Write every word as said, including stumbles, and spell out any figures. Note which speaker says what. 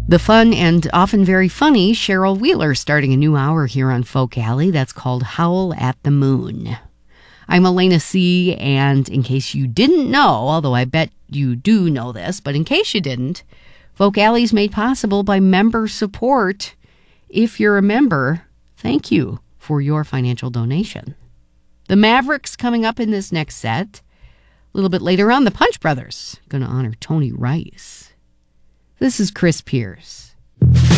Speaker 1: The fun and often very funny Cheryl Wheeler starting a new hour here on Folk Alley. That's called Howl at the Moon. I'm Elena C., and in case you didn't know, although I bet you do know this, but in case you didn't, Folk Alley is made possible by member support. If you're a member, thank you for your financial donation. The Mavericks coming up in this next set. A little bit later on, the Punch Brothers going to honor Tony Rice. This is Chris Pierce.